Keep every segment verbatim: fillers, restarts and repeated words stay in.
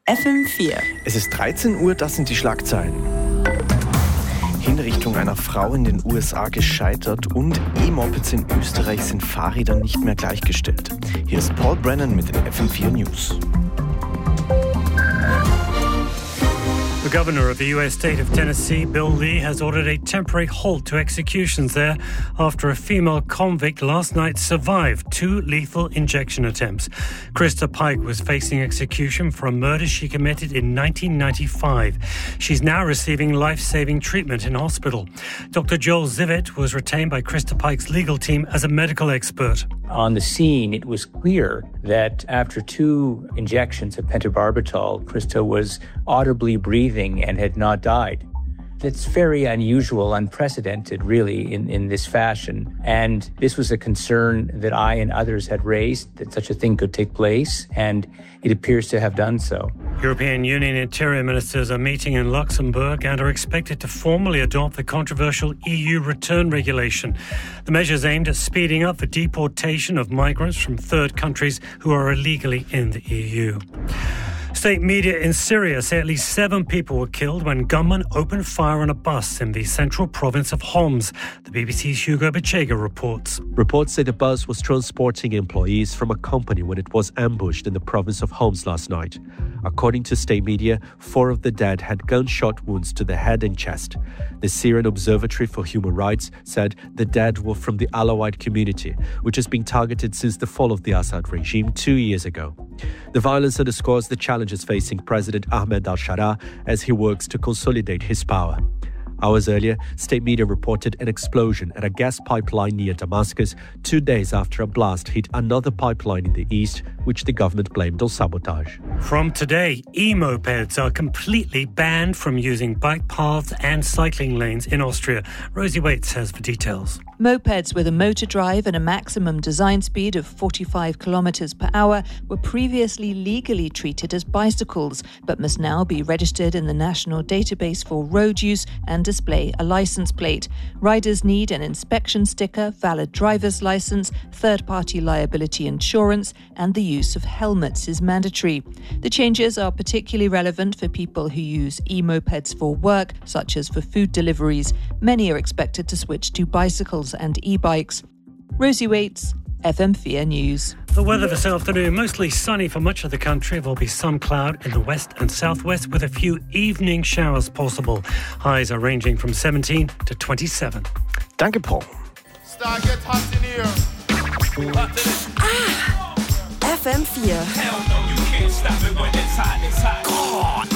F M vier. Es ist dreizehn Uhr, das sind die Schlagzeilen. Hinrichtung einer Frau in den U S A gescheitert und E-Mopeds in Österreich sind Fahrrädern nicht mehr gleichgestellt. Hier ist Paul Brennan mit den F M vier News. The governor of the U S state of Tennessee, Bill Lee, has ordered a temporary halt to executions there after a female convict last night survived two lethal injection attempts. Krista Pike was facing execution for a murder she committed in nineteen ninety-five. She's now receiving life-saving treatment in hospital. Doctor Joel Zivit was retained by Krista Pike's legal team as a medical expert. On the scene, it was clear that after two injections of pentobarbital, Krista was audibly breathing and had not died. That's very unusual, unprecedented, really, in, in this fashion. And this was a concern that I and others had raised, that such a thing could take place, and it appears to have done so. European Union interior ministers are meeting in Luxembourg and are expected to formally adopt the controversial E U return regulation. The measure is aimed at speeding up the deportation of migrants from third countries who are illegally in the E U. State media in Syria say at least seven people were killed when gunmen opened fire on a bus in the central province of Homs. The B B C's Hugo Bechega reports. Reports say the bus was transporting employees from a company when it was ambushed in the province of Homs last night. According to state media, four of the dead had gunshot wounds to the head and chest. The Syrian Observatory for Human Rights said the dead were from the Alawite community, which has been targeted since the fall of the Assad regime two years ago. The violence underscores the challenges facing President Ahmed al-Sharaa as he works to consolidate his power. Hours earlier, state media reported an explosion at a gas pipeline near Damascus two days after a blast hit another pipeline in the east, which the government blamed on sabotage. From today, e-mopeds are completely banned from using bike paths and cycling lanes in Austria. Rosie Waits has the details. Mopeds with a motor drive and a maximum design speed of forty-five kilometres per hour were previously legally treated as bicycles, but must now be registered in the National Database for Road Use and display a licence plate. Riders need an inspection sticker, valid driver's licence, third-party liability insurance, and the use of helmets is mandatory. The changes are particularly relevant for people who use e-mopeds for work, such as for food deliveries. Many are expected to switch to bicycles and e-bikes. Rosie Waits, F M four News. The weather this afternoon, mostly sunny for much of the country. There will be some cloud in the west and southwest with a few evening showers possible. Highs are ranging from seventeen to twenty-seven. Danke, Paul. Star gets hot in here. Ah, F M four. Hell no, you can't stop it when it's hot, it's hot. Hot.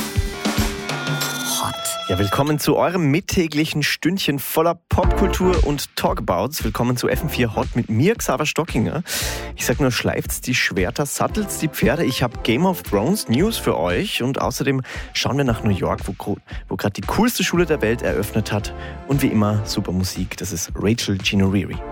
Ja, willkommen zu eurem mittäglichen Stündchen voller Popkultur und Talkabouts. Willkommen zu F M vier Hot mit mir, Xaver Stockinger. Ich sag nur, schleift's die Schwerter, sattelt's die Pferde. Ich habe Game of Thrones News für euch und außerdem schauen wir nach New York, wo, wo gerade die coolste Schule der Welt eröffnet hat. Und wie immer, super Musik, das ist Rachel Ginoriri.